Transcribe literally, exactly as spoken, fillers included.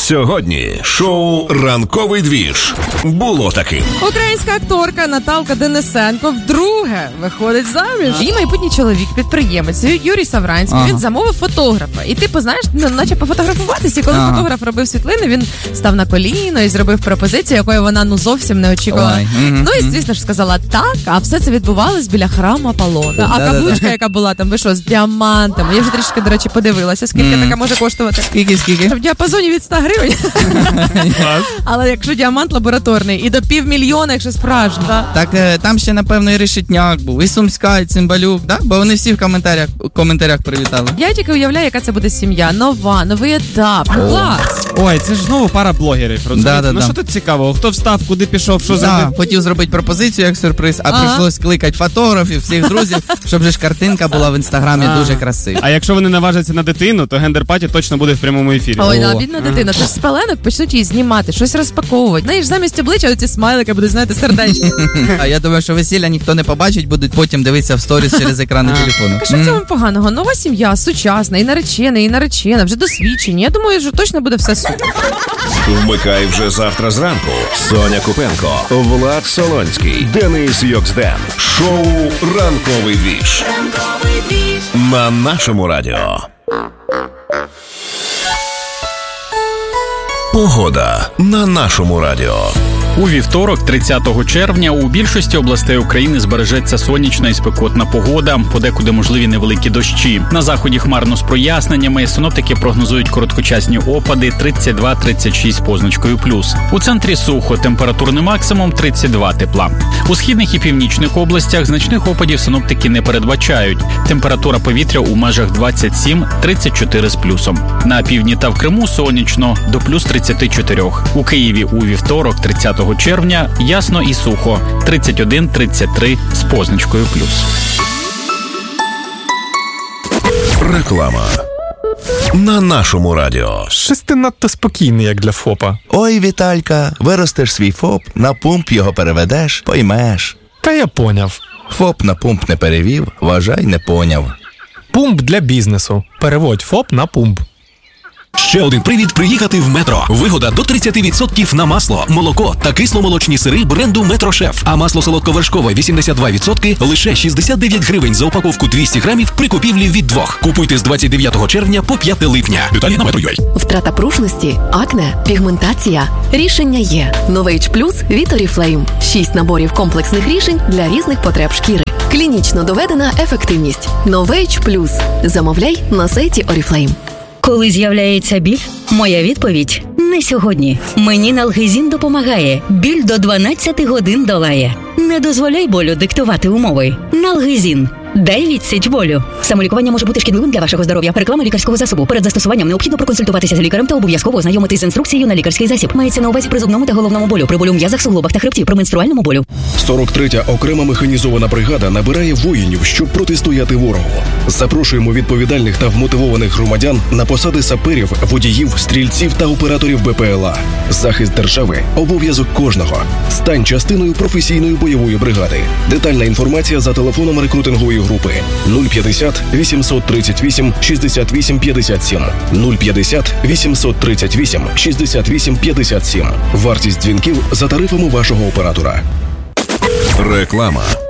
Сьогодні шоу «Ранковий двіж» було таким. Українська акторка Наталка Денисенко вдруге виходить заміж. Її майбутній чоловік, підприємець Юрій Савранський, ага. він замовив фотографа. І типу, знаєш, наче пофотографуватися. І коли ага. фотограф робив світлини, він став на коліно і зробив пропозицію, якої вона ну зовсім не очікувала. Ой. Ну і, звісно ж, сказала так, а все це відбувалось біля храму Аполлона. А каблучка, яка була там, ви що, з діамантами. Я вже трішки, до речі, подивилася, скільки mm. така може коштувати. Скільки, скільки? В діапазоні від ста гривень. Але якщо діамант лабораторний, і до півмільйона, якщо справжній. Так там ще, напевно, і Решетняк був, і Сумська, і Цимбалюк, да? Бо вони всі в коментарях, в коментарях привітали. Я тільки уявляю, яка це буде сім'я. Нова, новий етап. Клас! Ой, це ж знову пара блогерів, розумієте? Да, да, ну да. що тут цікавого? Хто встав, куди пішов, що да, зробив? Хотів зробити пропозицію як сюрприз, а ага. прийшлось кликати фотографів, всіх друзів, щоб же ж картинка була в інстаграмі а. дуже красива. А якщо вони наважаться на дитину, то гендер-паті точно буде в прямому ефірі. Ой, да, бідна дитина. Тож з пеленок почнуть її знімати, щось розпаковувати. Знаєш, замість обличчя оці смайлики будуть, знаєте, сердечні. А я думаю, що весілля ніхто не побачить, будуть потім дивитися в сторіс через екрани телефону. Що в цьому поганого? Нова сім'я, сучасна, і наречена, і наречена, вже досвідчені. Я думаю, що точно буде все супер. Вмикай вже завтра зранку. Соня Купенко, Влад Солонський, Денис Йоксден. Шоу «Ранковий двіж» на нашому радіо. Погода на нашому радіо. У вівторок, тридцятого червня, у більшості областей України збережеться сонячна і спекотна погода, подекуди можливі невеликі дощі. На заході хмарно з проясненнями, синоптики прогнозують короткочасні опади тридцять два тридцять шість позначкою плюс. У центрі сухо, температурний максимум тридцять два тепла. У східних і північних областях значних опадів синоптики не передбачають. Температура повітря у межах двадцять сім тридцять чотири з плюсом. На півдні та в Криму сонячно, до плюс тридцять чотири. У Києві у вівторок, тридцятого червня, ясно і сухо, тридцять один тридцять три з позначкою плюс. Реклама на нашому радіо. Щось ти надто спокійний, як для ФОПа. Ой, Віталька, виростеш свій ФОП, на пумп його переведеш, поймеш. Та я поняв. ФОП на пумп не перевів, вважай, не поняв. Пумп для бізнесу. Переводь ФОП на пумп. Ще один привід приїхати в Метро. Вигода до тридцять відсотків на масло, молоко та кисломолочні сири бренду Метро Шеф. А масло солодковершкове вісімдесят два відсотки лише шістдесят дев'ять гривень за упаковку двісті грамів при купівлі від двох. Купуйте з двадцять дев'ятого червня по п'яте липня. Деталі на Метро.ю а. Втрата пружності, акне, пігментація. Рішення є. Novage Plus від Oriflame. Шість наборів комплексних рішень для різних потреб шкіри. Клінічно доведена ефективність. Novage Plus. Замовляй на сайті Oriflame. Коли з'являється біль, моя відповідь – не сьогодні. Мені Налгезін допомагає. Біль до дванадцять годин долає. Не дозволяй болю диктувати умови. Налгезін. Дай відсіч болю. Самолікування може бути шкідливим для вашого здоров'я. Реклама лікарського засобу. Перед застосуванням необхідно проконсультуватися з лікарем та обов'язково ознайомитись з інструкцією на лікарський засіб. Мається на увазі при зубному та головному болю, при болю в м'язах, суглобах та хребті, при менструальному болю. сорок третя окрема механізована бригада набирає воїнів, щоб протистояти ворогу. Запрошуємо відповідальних та вмотивованих громадян на посади саперів, водіїв, стрільців та операторів Б П Л А. Захист держави – обов'язок кожного. Стань частиною професійної бойової бригади. Детальна інформація за телефоном рекрутингової групи нуль п'ятдесят вісімсот тридцять вісім шістдесят вісім п'ятдесят сім нуль п'ятдесят вісімсот тридцять вісім шістдесят вісім п'ятдесят сім. Вартість дзвінків за тарифами вашого оператора. Реклама.